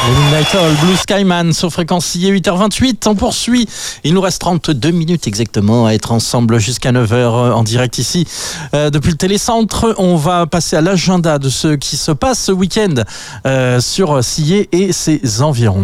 Midnight Oil, Blue Skyman sur Fréquencier 8h28. On poursuit. Il nous reste 32 minutes exactement à être ensemble jusqu'à 9h en direct ici depuis le télécentre. On va passer à l'agenda de ce qui se passe ce week-end sur Sillé et ses environs.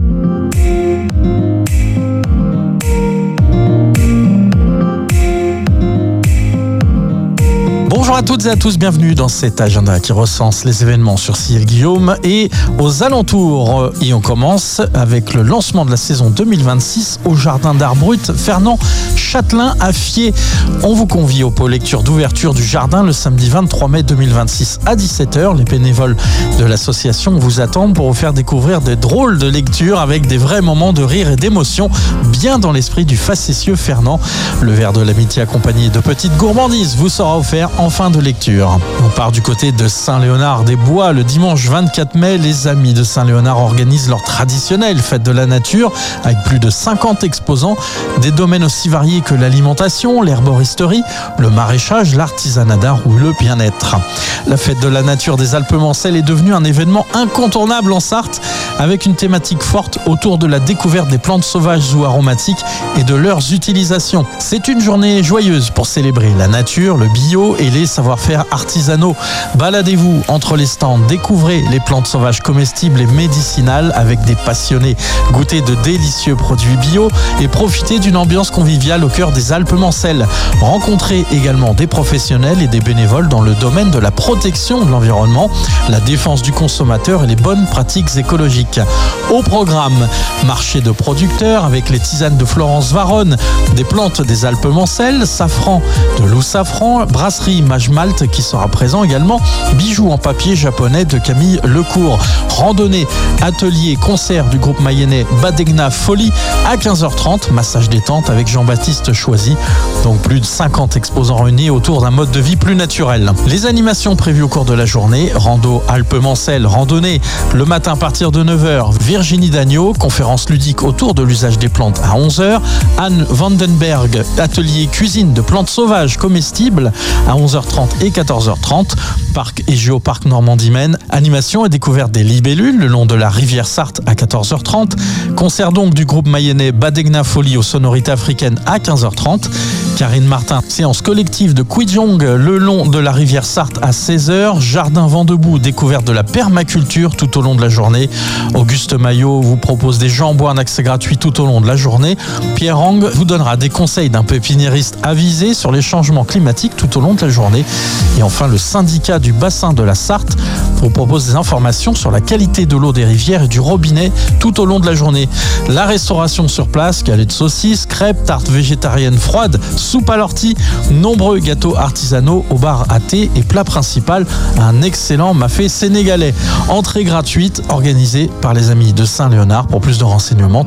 Bonjour à toutes et à tous, bienvenue dans cet agenda qui recense les événements sur Sillé-le-Guillaume et aux alentours. Et on commence avec le lancement de la saison 2026 au Jardin d'Art Brut Fernand Chatelain à Fier. On vous convie au pôle lecture d'ouverture du jardin le samedi 23 mai 2026 à 17h. Les bénévoles de l'association vous attendent pour vous faire découvrir des drôles de lectures avec des vrais moments de rire et d'émotion, bien dans l'esprit du facétieux Fernand. Le verre de l'amitié accompagné de petites gourmandises vous sera offert en fin de lecture. On part du côté de Saint-Léonard-des-Bois. Le dimanche 24 mai, les amis de Saint-Léonard organisent leur traditionnelle fête de la nature avec plus de 50 exposants, des domaines aussi variés que l'alimentation, l'herboristerie, le maraîchage, l'artisanat d'art ou le bien-être. La fête de la nature des Alpes-Mancelles est devenue un événement incontournable en Sarthe avec une thématique forte autour de la découverte des plantes sauvages ou aromatiques et de leurs utilisations. C'est une journée joyeuse pour célébrer la nature, le bio et les savoir-faire artisanaux. Baladez-vous entre les stands, découvrez les plantes sauvages comestibles et médicinales avec des passionnés. Goûtez de délicieux produits bio et profitez d'une ambiance conviviale au cœur des Alpes-Mancelles. Rencontrez également des professionnels et des bénévoles dans le domaine de la protection de l'environnement, la défense du consommateur et les bonnes pratiques écologiques. Au programme, marché de producteurs avec les tisanes de Florence Varonne, des plantes des Alpes-Mancelles, safran de Loup Safran, brasserie Mage Malte qui sera présent également, bijoux en papier japonais de Camille Lecourt, randonnée, atelier, concert du groupe mayennais Badegna Folie à 15h30, massage détente avec Jean-Baptiste Choisy. Donc plus de 50 exposants réunis autour d'un mode de vie plus naturel. Les animations prévues au cours de la journée, rando Alpes-Mancelles, randonnée, le matin à partir de 9h, Virginie Dagneau, conférence ludique autour de l'usage des plantes à 11h, Anne Vandenberg, atelier cuisine de plantes sauvages comestibles à 11h30 et 14h30, parc et géoparc Normandie-Maine, animation et découverte des libellules le long de la rivière Sarthe à 14h30, concert donc du groupe mayennais Badegna Folie aux sonorités africaines à 15h30, Karine Martin, séance collective de Kwijong le long de la rivière Sarthe à 16h, Jardin Vent debout, découverte de la permaculture tout au long de la journée, Auguste Maillot vous propose des jambons en accès gratuit tout au long de la journée, Pierre Hang vous donnera des conseils d'un pépiniériste avisé sur les changements climatiques tout au long de la journée. Et enfin, le syndicat du bassin de la Sarthe vous propose des informations sur la qualité de l'eau des rivières et du robinet tout au long de la journée. La restauration sur place, galets de saucisses, crêpes, tartes végétariennes froides, soupe à l'ortie, nombreux gâteaux artisanaux au bar à thé et plat principal, un excellent mafé sénégalais. Entrée gratuite organisée par les Amis de Saint-Léonard. Pour plus de renseignements,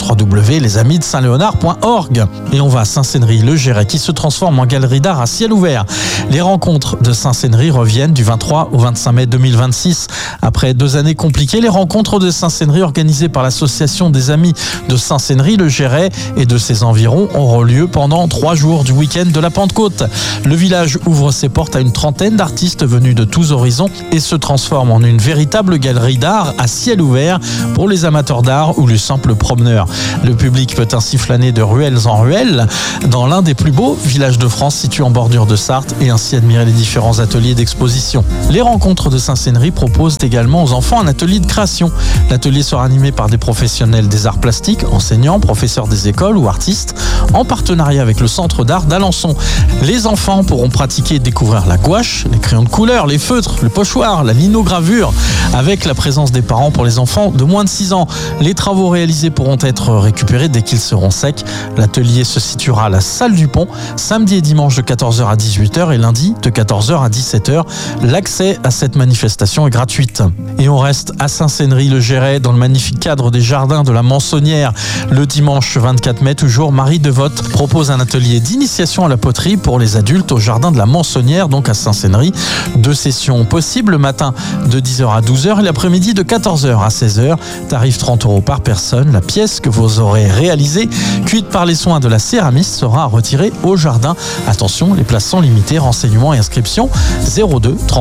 www.lesamisdesaintléonard.org. Et on va à Saint-Cénry-le-Géret qui se transforme en galerie d'art à ciel ouvert. Les rencontres de Saint-Cénry reviennent du 23 au 25 mai 2026. Après 2 années compliquées, les rencontres de Saint-Cénry organisées par l'association des Amis de Saint-Cénry-le-Géret et de ses environs auront lieu pendant 3 jours du week-end de la Pentecôte. Le village ouvre ses portes à une trentaine d'artistes venus de tous horizons et se transforme en une véritable galerie d'art à ciel ouvert pour les amateurs d'art ou les simples promeneurs. Le public peut ainsi flâner de ruelles en ruelles dans l'un des plus beaux villages de France situé en bordure de Sarthe et ainsi admirer les différents ateliers d'exposition. Les rencontres de Saint-Cénry proposent également aux enfants un atelier de création. L'atelier sera animé par des professionnels des arts plastiques, enseignants, professeurs des écoles ou artistes, en partenariat avec le Centre d'art d'Alençon. Les enfants pourront pratiquer et découvrir la gouache, les crayons de couleur, les feutres, le pochoir, la linogravure, avec la présence des parents pour les enfants de moins de 6 ans. Les travaux réalisés pourront être récupérés dès qu'ils seront secs. L'atelier se situera à la salle du Pont, samedi et dimanche de 14h à 18h et lundi de 14h à 17h. L'accès à cette manifestation est gratuite. Et on reste à Saint-Cénry-le-Géret dans le magnifique cadre des jardins de la Mansonnière. Le dimanche 24 mai, toujours, Marie Devote propose un atelier d'initiation à la poterie pour les adultes au jardin de la Mansonnière, donc à Saint-Cénry. 2 sessions possibles, le matin de 10h à 12h et l'après-midi de 14h à 16h. Tarif 30 € par personne. La pièce que vous aurez réalisée, cuite par les soins de la céramiste, sera retirée au jardin. Attention, les places sont limitées. Renseignements et inscriptions 02 33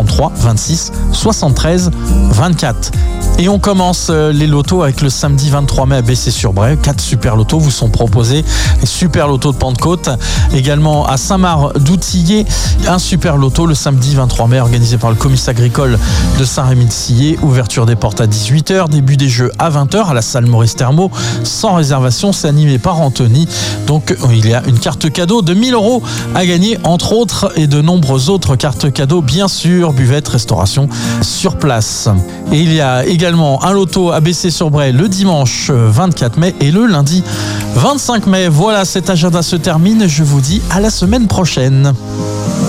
33 26 73 24. Et on commence les lotos avec le samedi 23 mai à Bessay-sur-Bray. 4 super lotos vous sont proposés. Les super lotos de Pentecôte. Également à Saint-Marc-d'Outillet, un super loto le samedi 23 mai organisé par le comice agricole de Saint-Rémy-de-Sillé. Ouverture des portes à 18h, début des jeux à 20h à la salle Maurice Thermo. Sans réservation, c'est animé par Anthony. Donc il y a une carte cadeau de 1 000 € à gagner, entre autres, et de nombreuses autres cartes cadeaux, bien sûr, buvette, restauration sur place. Et il y a également un loto à Bessay-sur-Bray le dimanche 24 mai et le lundi 25 mai. Voilà, cet agenda se termine. Je vous dis à la semaine prochaine.